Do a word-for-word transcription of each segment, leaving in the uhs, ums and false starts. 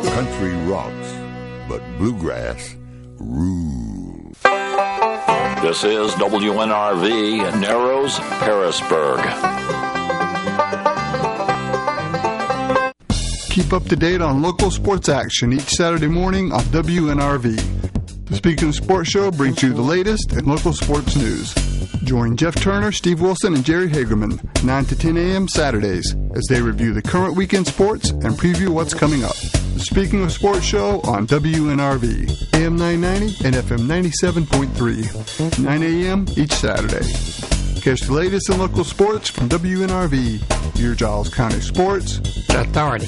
Country rocks, but bluegrass rules. This is W N R V, Narrows, Harrisburg. Keep up to date on local sports action each Saturday morning on W N R V. The Speaking of Sports Show brings you the latest in local sports news. Join Jeff Turner, Steve Wilson, and Jerry Hagerman, nine to ten a.m. Saturdays, as they review the current weekend sports and preview what's coming up. The Speaking of Sports Show on W N R V, A M nine ninety and F M ninety-seven point three, nine a.m. each Saturday. Catch the latest in local sports from W N R V, your Giles County Sports Authority.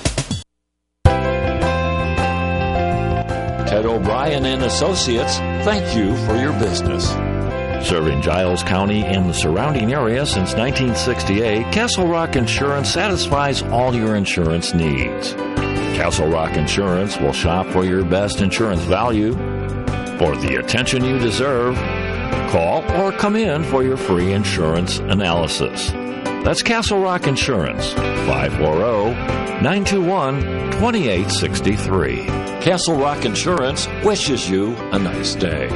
Ted O'Brien and Associates, thank you for your business. Serving Giles County and the surrounding area since nineteen sixty-eight, Castle Rock Insurance satisfies all your insurance needs. Castle Rock Insurance will shop for your best insurance value. For the attention you deserve, call or come in for your free insurance analysis. That's Castle Rock Insurance, five four zero, nine two one, two eight six three. Castle Rock Insurance wishes you a nice day.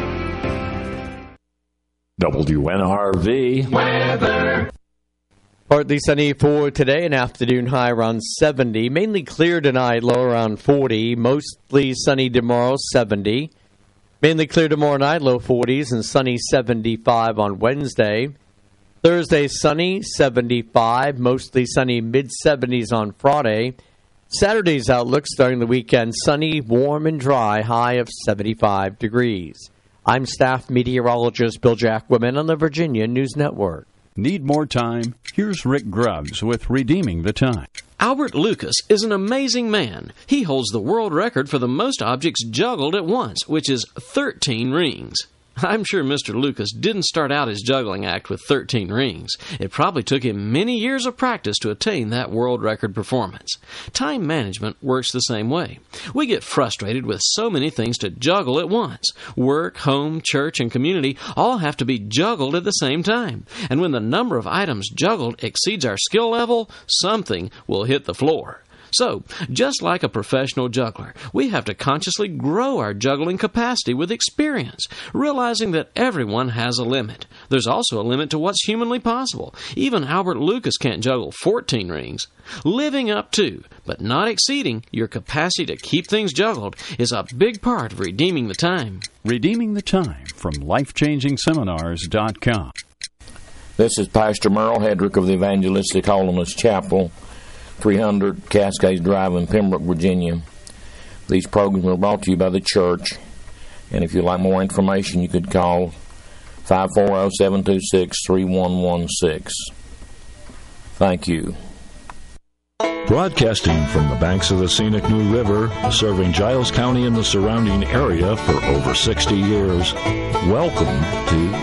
W N R V weather. Partly sunny for today, an afternoon high around seventy. Mainly clear tonight, low around forty. Mostly sunny tomorrow, seventy. Mainly clear tomorrow night, low forties, and sunny seventy-five on Wednesday. Thursday, sunny, seventy-five. Mostly sunny, mid-seventies on Friday. Saturday's outlook starting the weekend, sunny, warm, and dry, high of seventy-five degrees. I'm staff meteorologist Bill Jackwoman on the Virginia News Network. Need more time? Here's Rick Grubbs with Redeeming the Time. Albert Lucas is an amazing man. He holds the world record for the most objects juggled at once, which is thirteen rings. I'm sure Mister Lucas didn't start out his juggling act with thirteen rings. It probably took him many years of practice to attain that world record performance. Time management works the same way. We get frustrated with so many things to juggle at once. Work, home, church, and community all have to be juggled at the same time. And when the number of items juggled exceeds our skill level, something will hit the floor. So, just like a professional juggler, we have to consciously grow our juggling capacity with experience, realizing that everyone has a limit. There's also a limit to what's humanly possible. Even Albert Lucas can't juggle fourteen rings. Living up to, but not exceeding, your capacity to keep things juggled is a big part of redeeming the time. Redeeming the Time from life changing seminars dot com. This is Pastor Merle Hedrick of the Evangelistic Holiness Chapel, three hundred Cascades Drive in Pembroke, Virginia. These programs are brought to you by the church, and if you'd like more information, you could call five four zero, seven two six, three one one six. Thank you. Broadcasting from the banks of the scenic New River, serving Giles County and the surrounding area for over sixty years. Welcome to